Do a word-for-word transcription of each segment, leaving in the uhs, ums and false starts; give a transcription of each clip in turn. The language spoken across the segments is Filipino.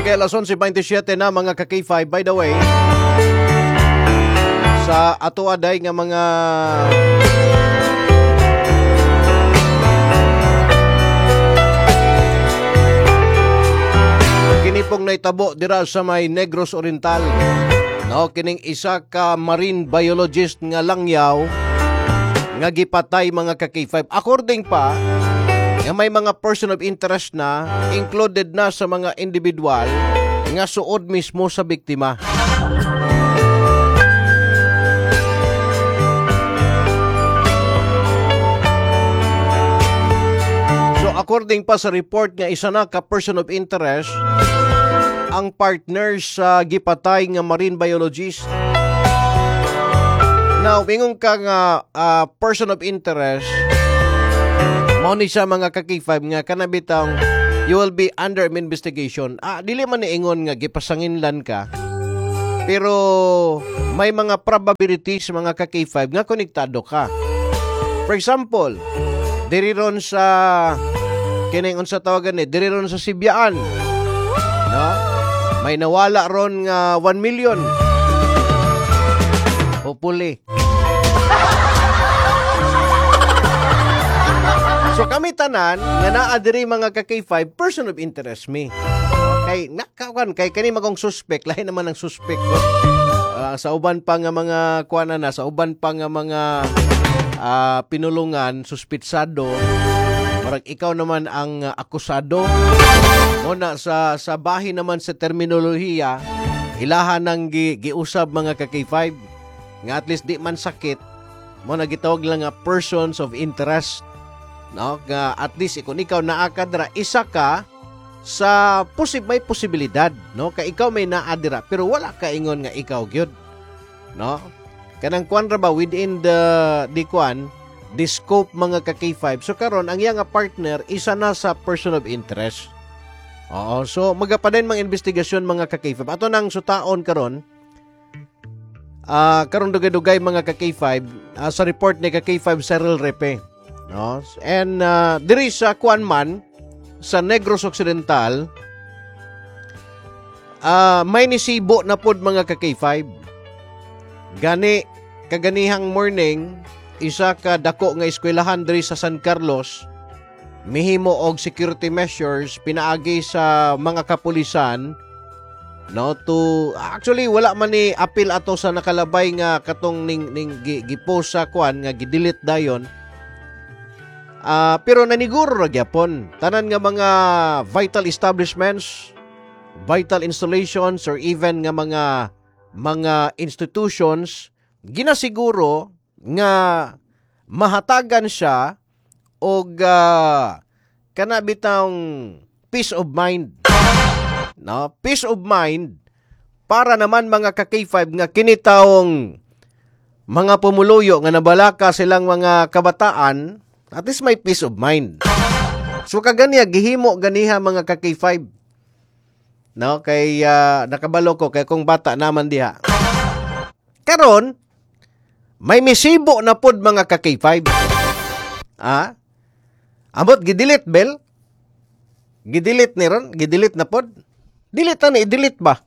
Sige, alas onse twenty-seven na mga ka-K five. By the way, sa ato aday nga mga kinipong naitabo dira sa may Negros Oriental. No, kining isa ka marine biologist nga langyaw nga gipatay mga ka-K five. According pa, nga may mga person of interest na included na sa mga individual nga suod mismo sa biktima. So according pa sa report nga isa na ka person of interest ang partner sa gipatay nga marine biologist. Now, ingong ka nga uh, person of interest, mo ni siya mga ka-K five nga kanabitang you will be under investigation. Ah, dili man ni ingon nga gipasanginlan ka. Pero may mga probabilities mga ka-K five nga konektado ka. For example, diri ron sa kining unsa tawagan ni, diri ron sa Sibyaan. No? May nawala ron nga one million. Hopefully. So kami tanan nga naa diri mga ka-K five person of interest me. Kay nakawan kay kani magong suspect, lahi naman ang suspect ko. Uh, sa uban pa nga mga kuana na, sa uban pa nga mga uh, pinulungan, suspitsado. Marag ikaw naman ang uh, akusado. Muna sa sa bahin naman sa terminolohiya, ilahan ng gi, giusab mga ka-K five nga at least di man sakit. Mo nagitawag lang nga persons of interest. No, nga at least kung ikaw naa ka dira, isa ka sa posib may posibilidad, no? Kay ikaw may naa dira pero wala ka ingon nga ikaw gyud. No? Kanang kuan ra ba within the the kuan, the scope mga ka-K five. So karon ang iya nga partner isa na sa person of interest. Oo, so magapaden mang investigasyon mga ka-K five. Ato nang sutaon karon. Ah, uh, karon dugay-dugay mga ka-K five uh, sa report ni ka-K five Cyril Repe. No? And uh, diri sa Kuanman sa Negros Occidental uh, may nisibo na pod mga ka-K five. Gani kaganihang morning isa ka dako nga eskwelahan diri sa San Carlos mihimo og security measures pinaagi sa mga kapulisan, no, to actually wala man ni appeal ato sa nakalabay nga katong ning, ning gipost sa kuan nga gidelete dayon. Uh, pero naniguro ra gyapon tanan nga mga vital establishments, vital installations or even nga mga mga institutions ginasiguro nga mahatagan siya og uh, kana bitang peace of mind. No, peace of mind para naman mga ka-K five nga kinitawong mga pumuluyo nga nabalaka silang mga kabataan. At least may peace of mind. So kaganiya gihimo ganiha mga ka-K five. No, kay uh, nakabalo ko kay kung bata naman diha. Karon may misibo na pod mga ka-K five. Ah? Amot gidelete bel? Gidelete ni ron, gidelete na pod. Delete na i-delete ba?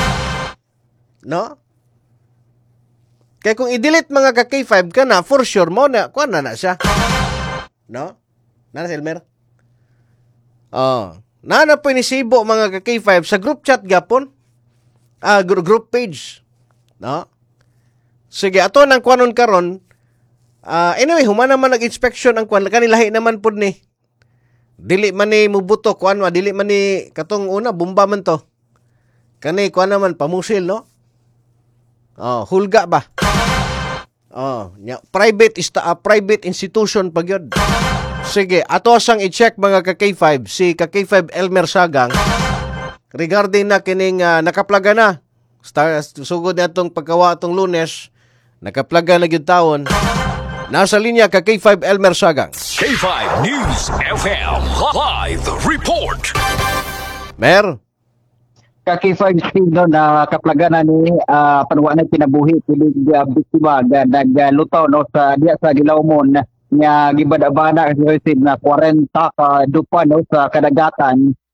No? Kay kung i-delete mga ka-K five ka na, for sure mo na kuan na na siya. No? Nana si Elmer? Oh. Nana po inisibo mga ka-K five sa group chat gapon. Ah, group page. No? Sige, ato nang kuanon karon. Uh, anyway, humana man nag-inspection ang kuan. Kanilahi naman po ni. Dili man ni mubuto, kuan wa. Dili man ni katong una, bumba man to. Kani, kuan naman, pamusil, no? Oh, hulga ba? Oh, private is uh, private institution pag yun. Sige, ato sang i-check mga ka-K five si ka-K five Elmer Sagang regarding na kining uh, nakaplaga na. Star, sugod na itong pagkawa itong Lunes, nakaplaga na gyud taon. Nasa linya ka-K five Elmer Sagang. K five News F M Live Report. Mer? Ka-K five Steve na kaplaga na ni uh, panuwa na kinabuhi pilig uh, biktima ga naglutaw no sa diya sa Gilawmon nga gibada-bada kasi na forty ka dupa no sa kadagatan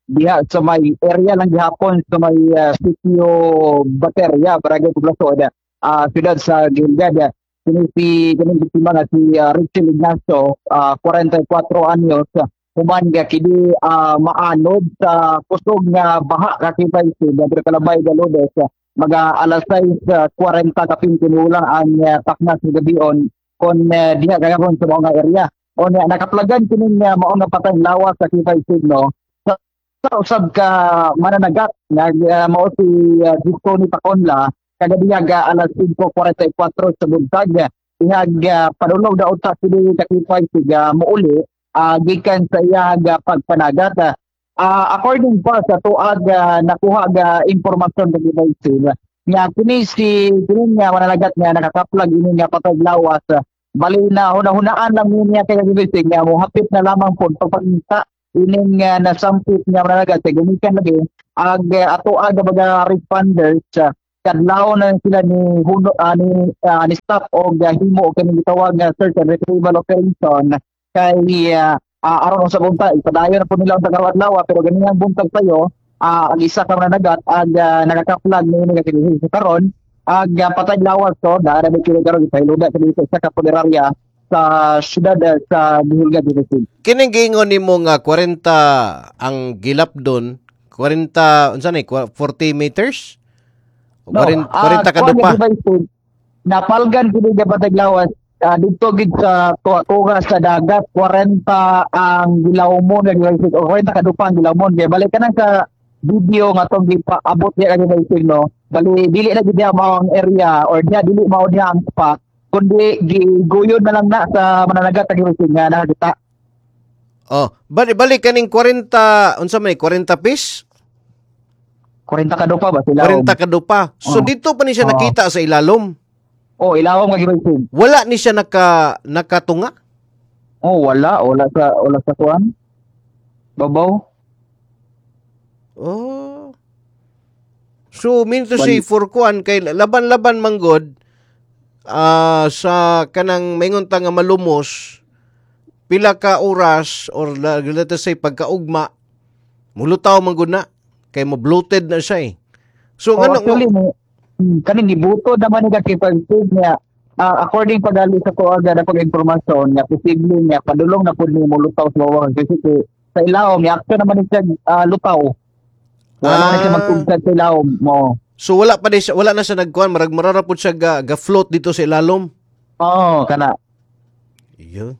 diha sa may area lang gihapon sa may uh, sitio Bateria, Barangay Poblacion, uh, siyudad sa Gilgad. Kini si kini biktima nga si uh, Richel Ignacio, uh, forty-four anyos, human nga kini uh, maanod sa kusog nga baha kakipay si Gabriel Calabay Galodes. Mga alas sais forty kapin tinulang ang uh, takna sa gabion kon uh, diha gagawon sa mga area. O nga nakaplagan kini nga mao nga patay lawas sa kakipay signo sa usab ka mananagat nag uh, mao si uh, Gisto ni Paconla kada diha ga alas five forty-four sa buntag ihag uh, padulong daw ta sila kakipay siga muuli uh, gikan sa iya ga pagpanagat. Uh, according pa sa tuag uh, nakuha ga impormasyon kakipay sila nga kini si kini nga mananagat nga nakakaplag ini nga patay lawas uh, bali na hunahunaan lang niya kay kakipay siga mo hapit na lamang po pagpangita ining uh, nasampit nga mananagat sa gumikan lagi ag uh, ato aga baga responders uh, kadlaw na sila ni huno uh, ni, uh, ni staff o uh, himo o kani gitawag nga search and retrieval operation kay uh, uh, aron sa buntag ipadayon na po nila ang tagawadlaw pero ganyan buntag tayo uh, ang isa ka mananagat ag uh, nakakaplag ni ni kakilisi karon ag uh, patay lawas to dara ba kini karon ipailuda sa dito sa kapoderarya sa syudad uh, sa Gilgad dito. Kining giingon nimo nga forty ang gilap doon, forty unsa ni forty meters? No, forty uh, ka dupa. Napalgan kini nga patay lawas uh, dito gid sa tuwa sa dagat forty ang gilawmon nga devices o forty ka dupa ang gilawmon kay balik ka na sa video nga tong gipaabot niya kani devices no bali dili na gid mao ang area or diha dili mao diha ang spot kundi giguyon na lang na sa mananagat ang devices nga nakita. Oh, balik balik kaning forty unsa man forty piece? forty ka dupa ba sila? forty ka dupa. So Oh. dito pa ni siya Oh. nakita sa ilalom. Oh, ilawom nga devices. Wala ni siya naka nakatunga. Oh, wala wala sa wala sa kuan. Babaw. Oh. So mean to Bali- say for kuan kay laban-laban manggod ah sa kanang maingon ta nga malumos pila ka oras or la- let us say pagkaugma mulutaw manggod na kay mo bloated na siya eh. So Oh, ngano actually mo hmm, kani nibuto naman ni kakipagsid niya ah, according pagali sa tuaga na pag-informasyon nga posible niya padulong na pud ni mo lutaw sa bawang kasi kay- sa ilawom ni akto naman ni siya ah, lutaw. Wala Ah. na siya magtugtad sa ilawom mo. so wala pa di siya, wala na siya nagkuan marag marara pud siya ga, ga float dito sa ilalom. Oo, kana. Iyo.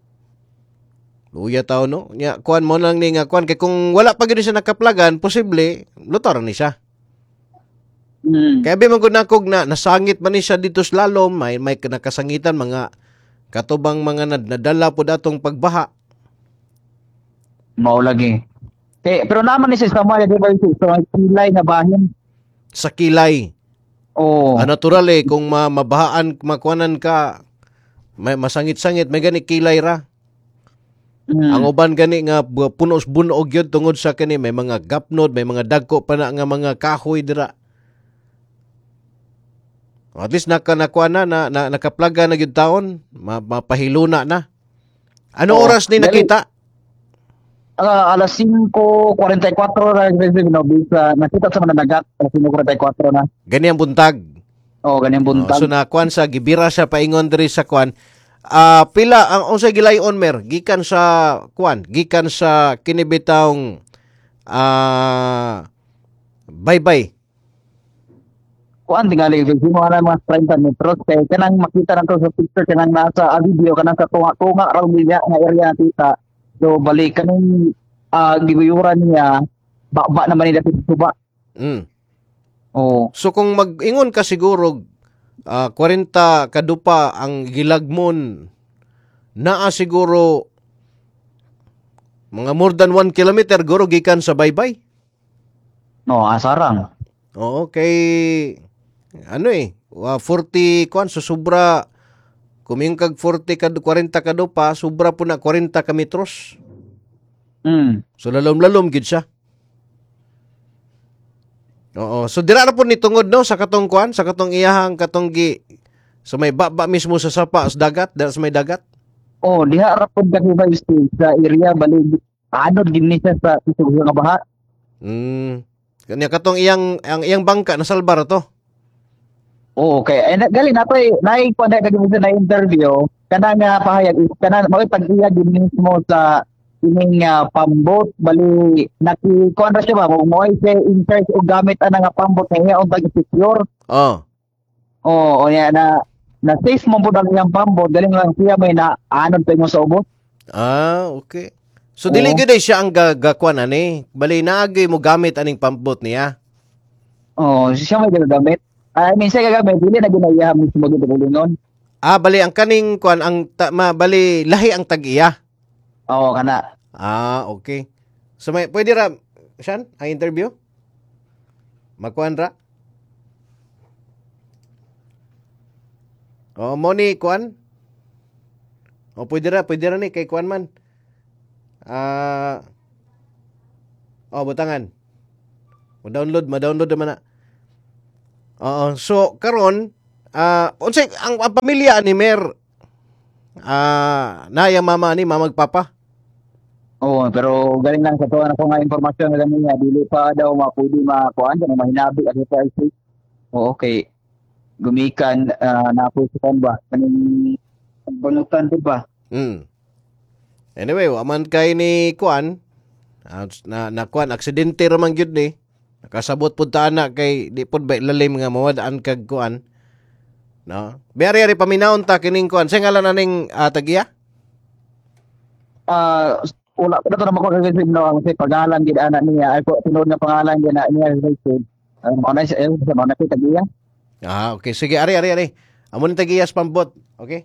Luya tao no. Nya kuan mo lang ni nga kuan kay kung wala pa gyud siya nakaplagan, posible lutaw ra ni siya. Mm. Kaya bi man gud nakog na nasangit man ni siya dito sa lalom, may may nakasangitan mga katubang mga nad, nadala pud atong pagbaha. Mao lagi. Eh, pero naman ni siya sa mga devices so may kilay na bahin. Sa kilay. Oo. Ah, natural eh kung ma mabahaan makuanan ka may masangit-sangit may gani kilay ra. Mm. Ang uban gani nga bu- punos bunog gyud tungod sa kani may mga gapnod, may mga dagko pa na nga mga kahoy dira. At least naka nakuha na, na, na nakaplaga na gyud taon, ma, mapahiluna na. Ano Oo, oras ni dali. nakita? Ah, alas five forty-four ra no bisa nakita sa mananagat alas five forty-four na. Gani ang buntag. Oh, ganyan Oh, buntag. so na kuan sa gibira siya paingon diri sa kuan. Ah pila ang unsay gilayon mer gikan sa kuan, gikan sa kinibitawng ah bye-bye. Kuan tingali sino ana mga thirty metros kay kanang makita nato sa picture kanang nasa ah, video kanang sa tunga-tunga raw niya nga area kita. So balik kanang ah giguyuran niya ba naman nila suba. Mm. Oh. So kung mag-ingon ka siguro ah forty kadupa ang gilagmon naa siguro mga more than one kilometer guro gikan sa bye-bye. No, asarang. Oo, kay ano eh, uh, forty kuan so sobra kuming kag forty ka forty ka do pa, sobra po na forty ka metros. Mm. So lalom-lalom gid siya. Oo, so dira na po ni tungod no sa katong kuan, sa katong iyahang katong gi sa may baba mismo sa sapa sa dagat, dira sa may dagat. Oh, diha ra pud kami ba stage sa area balik anod gid ni siya sa isog nga baha. Mm. Kanya katong iyang ang iyang bangka nasalbar to. Oo, okay. Eh, na- galing ako eh, naik po na kagabi na interview, kana nga pahayag, is kana mo pag-iya din mismo sa ining ah, pambot, bali, nakikuan ra siya ba, mo mo siya in charge o gamit ana nga pambot na iya, o secure. Oh. Oo, o ya na, na safe mo po ang iyang pambot, galing lang siya may na anod tayo mo sa ubos. Ah, okay. So Oo. dili gyud ay siya ang gagakuan ani. Bali naagay mo gamit aning pambot niya. Oo, siya may ginagamit. I mean, siya gagamit, hindi na ginaya mismo ginagulingon. Ah, bali ang kaning kuan ang ta, ma, bali lahi ang tag-iya. Oo, kana. Ah, okay. So may pwede ra siyan ang interview? Magkuan ra? Oh, mo ni kuan? Oh, pwede ra, pwede ra ni kay kuan man. Ah. oh, butangan. Mo-download, ma-download naman na. Oo, so karon ah unsay ang, ang pamilya ni Mer ah naya mama ni mamag papa. Oo, pero galing lang sa tuwa na ko nga informasyon na ganun niya, dili pa daw mapudi makuan, kaya mahinabi at ito. Oo, okay. Gumikan, uh, napusukan ba? Kaning banutan din ba? Mm. Anyway, wa man kay ni kuan ah, na na kuan aksidente ra man gyud ni. Nakasabot pud ta ana kay di pud ba lalim nga mawadaan kag kuan. No. Biyari ari paminaon ta kining kuan. Sa ngalan aning uh, tagiya? Ah, wala ko na to naman ko kasi no ang si pagalan gid anak niya ay ko tinod nga pangalan gid na niya related. Ang ano siya eh sa mga nakita niya. Ah, okay. Sige, ari ari ari. Amo ni tagiyas pambot. Okay?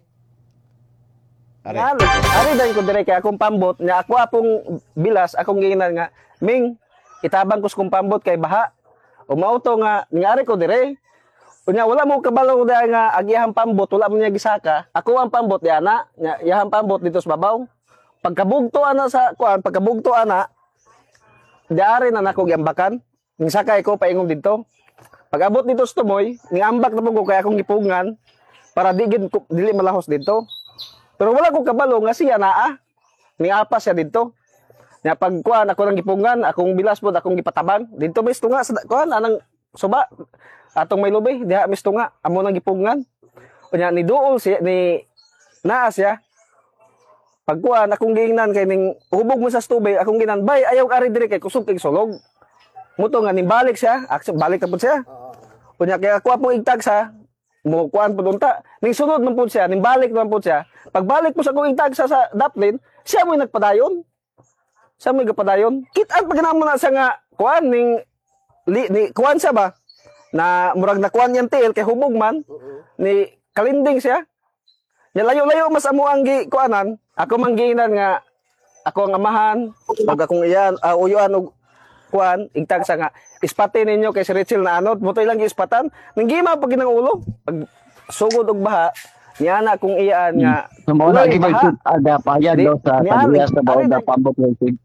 Ari. Ari, ari dahil ko dire kay akong pambot nya ako apong bilas akong giingnan nga Ming itabang ko sa kong pambot kay baha. Umauto nga ngari ko dire. Unya wala mo kabalo dahil nga agihang pambot wala mo niya gisaka. Ako ang pambot di ana nya iyahang pambot dito sa babaw. Pagkabugto ana sa kuan pagkabugto ana diari na nako giambakan. Ning sakay ko paingon dito. Pag-abot dito sa tumoy, niambak na po ko kaya akong gipungan para di gid ko- dili malahos dito. Pero wala ko kabalo nga siya naa. Niapa siya dito. Nya pagkuan ako nang gipungan, akong bilas pod akong gipatabang. Dito misto nga sa kuan anang suba atong may lubay diha misto nga amo nang gipungan. Unya ni duol siya ni naa siya. Pagkuan akong giingnan kay ning hubog mo sa tubig, akong ginan bay ayaw ari dire kay kusog kay sulog. Muto nga nimbalik siya, action balik na pud siya. Unya kay ako apong igtag sa mo kuan pud unta. Ning sunod man pud siya, nimbalik man pud siya. Pagbalik mo sa kong igtag sa sa daplin, siya mo nagpadayon. Siya mo nagpadayon. Kit-an pag mo na siya nga kuan ning li, ni kuan siya ba? Na murag na kuan yang tiil kay hubog man ni kalinding siya. Nya layo-layo mas amo ang gi kuanan. Ako manggiinan nga ako ang amahan, pag akong iyan, uh, uyuan og kuan, igtag sa nga ispatin ninyo kay si Richel na anod, mutoy lang giispatan. Ninggima pag ginang ulo, pag sugod og baha, niya na kung iyaan nga. Sumo na uloy, gid baha. ada payag Di- do sa niya, tagiya sa ari bawod na na- pambot related.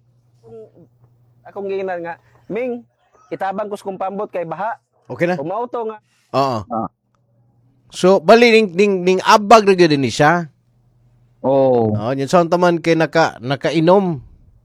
Akong giinan nga, Ming, itabang ko sa kong pambot kay baha. Okay na? Umauto nga. Oo. Ah. So bali ning ning, ning abag ra gyud ni siya. Oo. Oh, yun sa taman kay naka nakainom.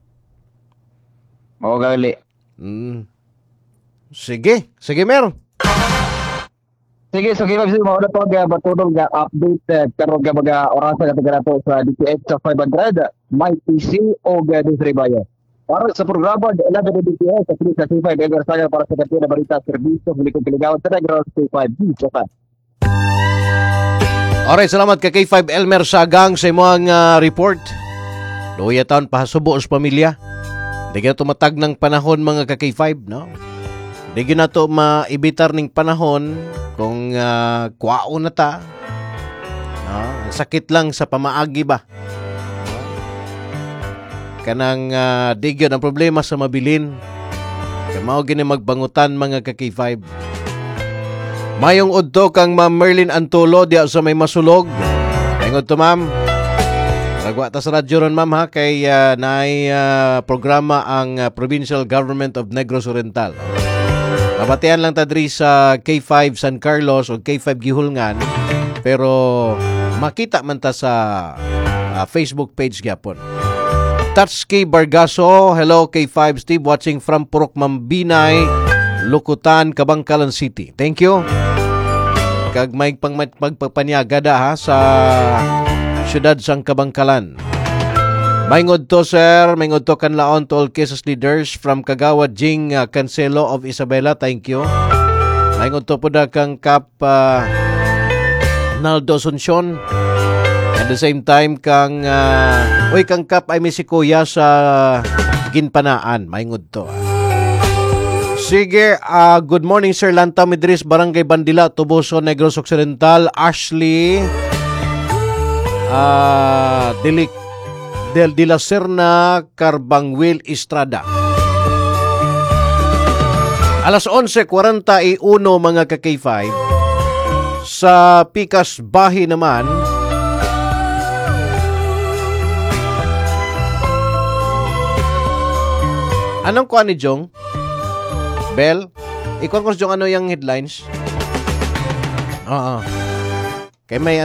Oo gali. Mm. Sige, sige Mer. Sige, so kaya bisa mo na to ga batulog ga update uh, karon ga mga oras sa tagarato sa D P H sa five hundred, may P C o ga Disribayo. Para sa programa de la D P H sa Krisa C five Edgar Saga para sa kantina balita serbisyo balik kong kiligawan sa Negros C five G Japan. Alright, salamat ka K five Elmer Sagang sa imong uh, report. Luya taon pahasubo sa pamilya. Di na tumatag ng panahon mga ka K five, no? Di na to maibitar ning panahon kung uh, kwao na ta. No? Ang sakit lang sa pamaagi ba? No? Kanang uh, di gyud ang problema sa mabilin. Kaya mao gini magbangutan mga ka K five. Mayong udto kang Ma'am Merlin Antolo diya sa may masulog. Mayong udto ma'am. Nagwa ta sa radyo ron ma'am ha kay uh, naay uh, programa ang uh, Provincial Government of Negros Oriental. Nabatian lang ta diri sa K five San Carlos o K five Gihulngan pero makita man ta sa uh, Facebook page gyapon. Tatsuki Bargaso, hello K five Steve, watching from Purok Mambinay, Lukutan, Kabangkalan City. Thank you. Kag may pang magpapanyaga da ha sa syudad sang Kabangkalan. Maingod to sir, maingod to kanlaon to all cases leaders from Kagawad Jing uh, Cancelo of Isabela. Thank you. Maingod to po da kang Kap uh, Naldo Asuncion. At the same time kang uh, oy kang Kap ay may si Kuya sa Ginpanaan. Maingod to. Sige, uh, good morning Sir Lanta Midris, Barangay Bandila, Tubuso, Negros Occidental. Ashley uh, Delik Del de la Serna, Carbangwil, Estrada. Alas onse kwarenta y uno mga ka-K five. Sa Pikas Bahi naman, anong kuha ni Jong? Bell? Ikaw ko Jong ano yung headlines? Oo. Kaya may